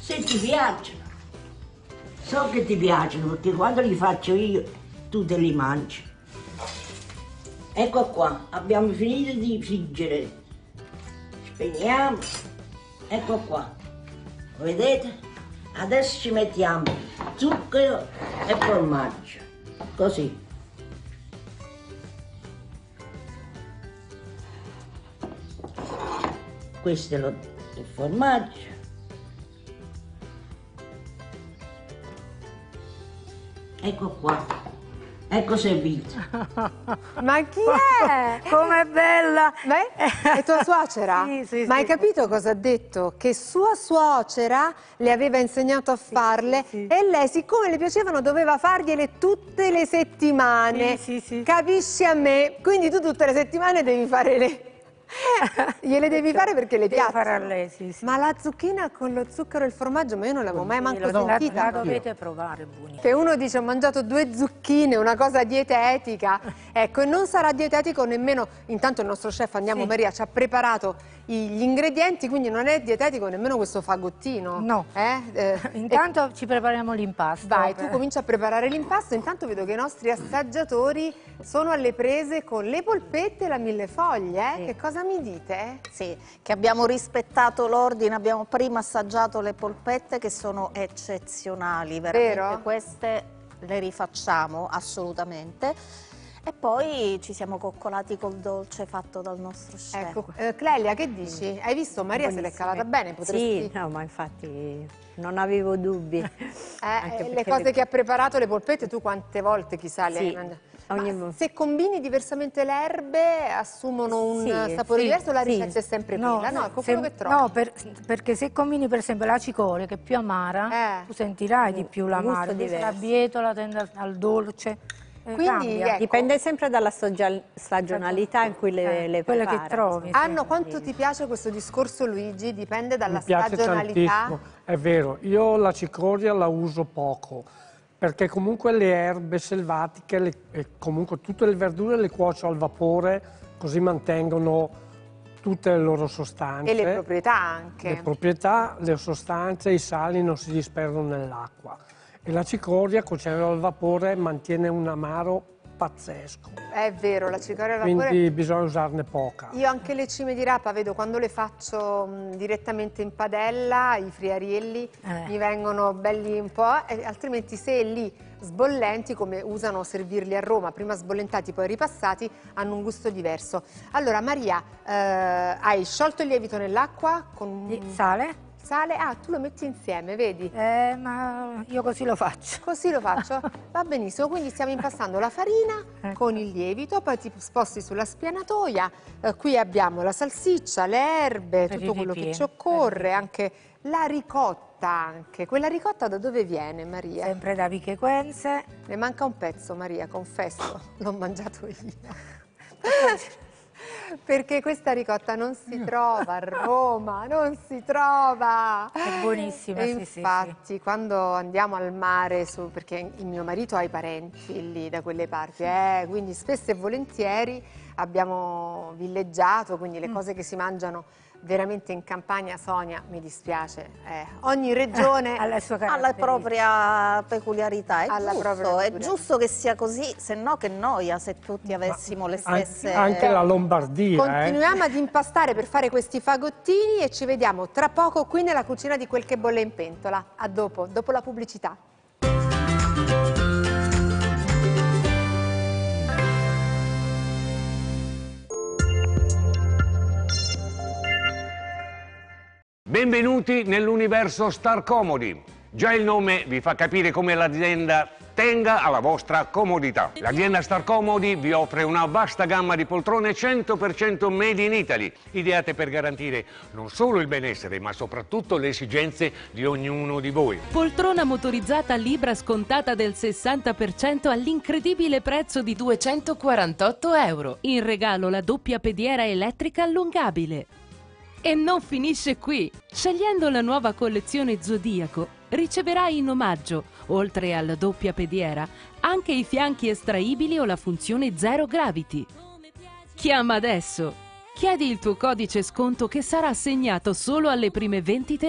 Se ti piacciono. So che ti piacciono perché quando li faccio io tu te li mangi. Ecco qua, abbiamo finito di friggere. Spegniamo. Ecco qua. Vedete? Adesso ci mettiamo zucchero e formaggio. Così. Questo è il formaggio. Ecco qua. Ecco servito. Ma chi è? Com'è bella! Beh, è tua suocera? Sì, Ma sì. hai capito cosa ha detto? Che sua suocera le aveva insegnato a farle sì. e lei, siccome le piacevano, doveva fargliele tutte le settimane. Sì. Capisci a me? Quindi tu tutte le settimane devi fare le... Gliele devi fare perché le Devo piacciono. fare a lei, sì. Ma la zucchina con lo zucchero e il formaggio, ma io non l'avevo mai manco La sentita. dovete provare, buoni. Che uno dice ho mangiato 2 zucchine, una cosa dietetica. Ecco, e non sarà dietetico nemmeno, intanto il nostro chef Andiamo Maria ci ha preparato gli ingredienti, quindi non è dietetico nemmeno questo fagottino. No. Intanto ci prepariamo l'impasto. Vai, tu comincia a preparare l'impasto, intanto vedo che i nostri assaggiatori sono alle prese con le polpette e la millefoglie. Sì. Che cosa mi dite? Sì, che abbiamo rispettato l'ordine, abbiamo prima assaggiato le polpette che sono eccezionali, veramente. Vero? Queste le rifacciamo assolutamente. E poi ci siamo coccolati col dolce fatto dal nostro chef. Ecco, Clelia, che dici? Hai visto Maria se l'è calata bene? Potresti... Sì, no, ma infatti non avevo dubbi. Anche le perché cose che ha preparato, le polpette, tu quante volte chissà le hai Sì, mangiate? ogni Ma volta. se combini diversamente le erbe assumono un Sì, sapore sì, diverso, la sì. ricetta è sempre quella, no? Ecco quello che trovi. No, perché se combini per esempio la cicoria, che è più amara, tu sentirai di più l'amaro. gusto Invece la diverso. bietola tende al dolce. Quindi, cambia. ecco, Dipende sempre dalla stagionalità in cui le quelle che prepara. trovi. Anno, quanto ti piace questo discorso, Luigi? Dipende dalla Mi piace stagionalità. tantissimo, è vero, io la cicoria la uso poco, perché comunque le erbe selvatiche e comunque tutte le verdure le cuocio al vapore, così mantengono tutte le loro sostanze. E le proprietà anche. Le proprietà, le sostanze, i sali non si disperdono nell'acqua. E la cicoria, cuocerla al vapore, mantiene un amaro pazzesco. È vero, la cicoria al vapore. Quindi bisogna usarne poca. Io anche le cime di rapa, vedo quando le faccio direttamente in padella, i friarielli mi vengono belli un po', altrimenti se lì sbollenti, come usano servirli a Roma, prima sbollentati poi ripassati, hanno un gusto diverso. Allora Maria, hai sciolto il lievito nell'acqua con Sale? sale? Ah, tu lo metti insieme, vedi? Ma io così lo faccio. Così lo faccio? Va benissimo, quindi stiamo impastando la farina con il lievito, poi ti sposti sulla spianatoia, qui abbiamo la salsiccia, le erbe, Per tutto il quello che ripieno, ci occorre, anche la ricotta anche. Quella ricotta da dove viene, Maria? Sempre da Vichequenze. Ne manca un pezzo, Maria, confesso, l'ho mangiato io. Perché questa ricotta non si trova a Roma, non si trova. È buonissima, E sì, infatti, quando andiamo al mare, perché il mio marito ha i parenti lì da quelle parti, quindi spesso e volentieri abbiamo villeggiato, quindi le cose che si mangiano veramente in Campania, Sonia, mi dispiace, ogni regione ha la sua Ha la caratteristica. propria peculiarità, Alla propria è peculiarità. giusto che sia così, se no che noia se tutti avessimo le stesse... Anche la Lombardia, Continuiamo ad impastare per fare questi fagottini e ci vediamo tra poco qui nella cucina di Quel che bolle in pentola. A dopo la pubblicità. Benvenuti nell'universo Star Comodi. Già il nome vi fa capire come l'azienda tenga alla vostra comodità. L'azienda Star Comodi vi offre una vasta gamma di poltrone 100% made in Italy, ideate per garantire non solo il benessere, ma soprattutto le esigenze di ognuno di voi. Poltrona motorizzata Libra scontata del 60% all'incredibile prezzo di 248 euro. In regalo la doppia pediera elettrica allungabile. E non finisce qui! Scegliendo la nuova collezione Zodiaco riceverai in omaggio, oltre alla doppia pediera, anche i fianchi estraibili o la funzione Zero Gravity. Chiama adesso! Chiedi il tuo codice sconto che sarà assegnato solo alle prime 20 telefonate.